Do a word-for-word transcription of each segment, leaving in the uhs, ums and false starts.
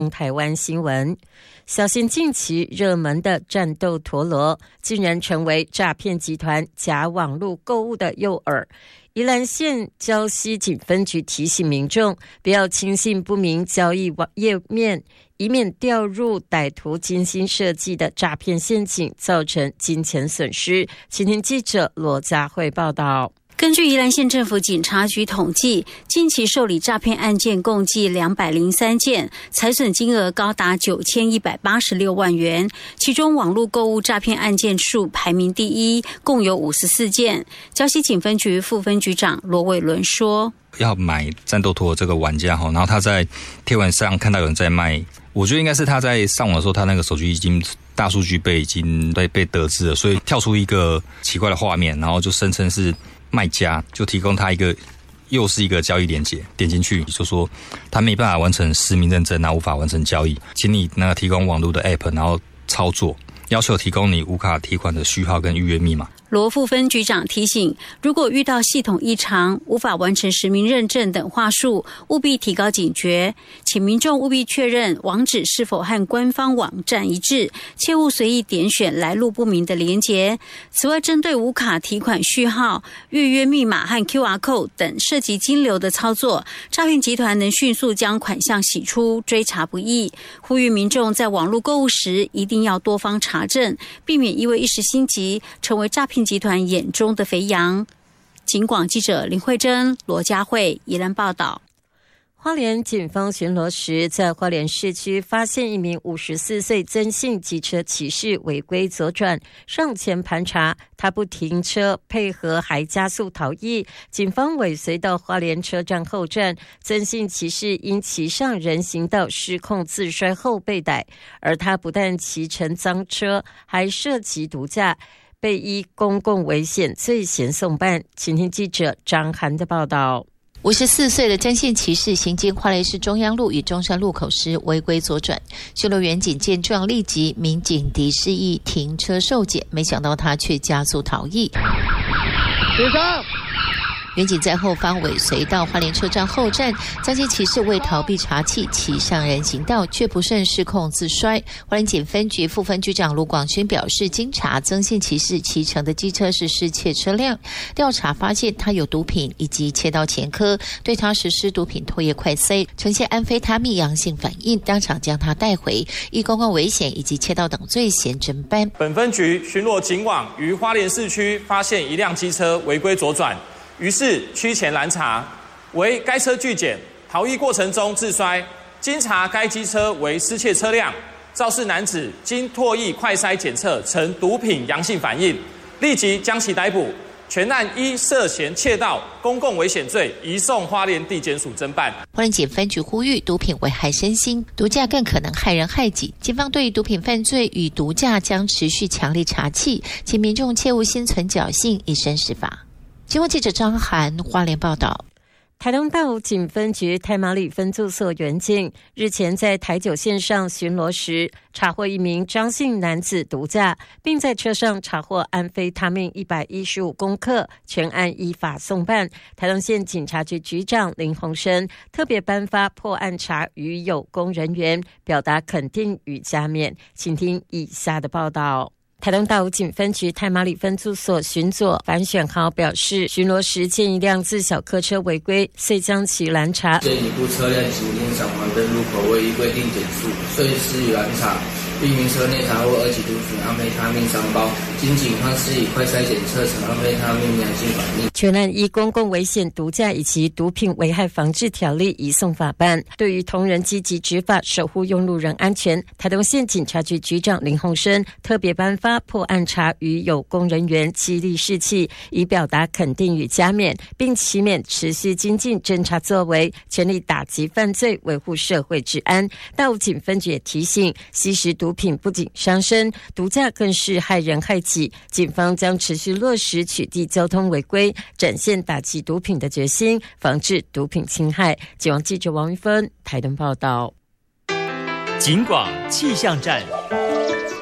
台湾新闻。小心近期热门的战斗陀螺，竟然成为诈骗集团假网络购物的诱饵。宜兰县礁溪警分局提醒民众，不要轻信不明交易页面，以免掉入歹徒精心设计的诈骗陷阱，造成金钱损失。请听记者罗佳慧报道。 根据宜兰县政府警察局统计，近期受理诈骗案件共计两百零三件，财损金额高达九千一百八十六万元。其中网络购物诈骗案件数排名第一，共有五十四件。礁溪警分局副分局长罗伟伦说：“ 要买战斗陀螺这个玩家，然后他在贴文上看到有人在卖，我觉得应该是他在上网的时候，他那个手机已经大数据被已经被被得知了，所以跳出一个奇怪的画面，然后就声称是卖家，就提供他一个又是一个交易连结，点进去就说他没办法完成实名认证，然后无法完成交易，请你那个提供网络的 app， 然后操作，要求提供你无卡提款的序号跟预约密码。” 罗副分局长提醒，如果遇到系统异常、无法完成实名认证等话术，务必提高警觉，请民众务必确认网址是否和官方网站一致，切勿随意点选来路不明的连结。此外，针对无卡提款序号、预约密码和 Q R code 等涉及金流的操作，诈骗集团能迅速将款项洗出，追查不易。呼吁民众在网络购物时一定要多方查证，避免因为一时心急成为诈骗集团眼中的肥羊。警广记者林慧珍、罗佳慧宜兰报道。 花莲警方巡逻时，在花莲市区发现一名五十四岁曾姓机车骑士违规左转，上前盘查，他不停车，配合还加速逃逸。警方尾随到花莲车站后站，曾姓骑士因骑上人行道失控自摔后被逮，而他不但骑乘赃车，还涉及毒驾，被依公共危险罪嫌送办。请听记者张涵的报道。 五十四岁的曾姓骑士行经花莲市中央路与中山路口时违规左转，巡逻员警见状立即鸣警笛示意停车受检，没想到他却加速逃逸。 停车！ 员警在后方尾随到花莲车站后站，曾姓骑士为逃避查缉，骑上人行道，却不慎失控自摔。花莲警分局副分局长卢广勋表示，经查曾姓骑士骑乘的机车是失窃车辆，调查发现他有毒品以及窃盗前科，对他实施毒品唾液快筛，呈现安非他命阳性反应，当场将他带回，依公共危险以及窃盗等罪嫌侦办。 本分局巡逻警网于花莲市区发现一辆机车违规左转，于是趋前拦查，为该车拒检，逃逸过程中自摔。经查，该机车为失窃车辆，肇事男子经唾液快筛检测呈毒品阳性反应，立即将其逮捕。全案依涉嫌窃盗、公共危险罪移送花莲地检署侦办。 花莲警分局呼吁，毒品危害身心，毒驾更可能害人害己。警方对毒品犯罪与毒驾将持续强力查缉，请民众切勿心存侥幸，以身试法。新闻记者张涵花莲报道。 台东道警分局太麻里分驻所员警日前在台九线上巡逻时，查获一名张姓男子毒驾，并在车上查获安非他命一百一十五公克，全案依法送办。台东县警察局局长林鸿生特别颁发破案茶与有功人员，表达肯定与嘉勉。请听以下的报道。台东道警分局太麻里分驻所巡佐樊选豪表示，巡逻时见一辆自小客车违规，遂将其拦查。 见一部车辆行经赏黄灯路口未依规定减速，遂施以拦查，并于车内查获二级毒品安非他命三包，经警方施以快筛检测呈安非他命阳性反应。 全案依公共危险、毒驾以及毒品危害防治条例移送法办。对于同仁积极执法，守护用路人安全，台东县警察局局长林鸿生特别颁发破案茶与有功人员激励士气，以表达肯定与嘉勉，并期勉持续精进侦查作为，全力打击犯罪，维护社会治安。道警分局也提醒，吸食毒品不仅伤身，毒驾更是害人害己。警方将持续落实取缔交通违规，展现打击毒品的决心，防治毒品侵害。警网记者王玉芬台东报道。 警广气象站。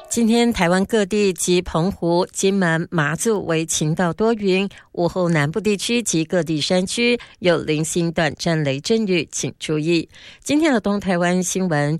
今天台湾各地及澎湖、金门、马祖为晴到多云，午后南部地区及各地山区有零星短暂雷阵雨，请注意。今天的东台湾新闻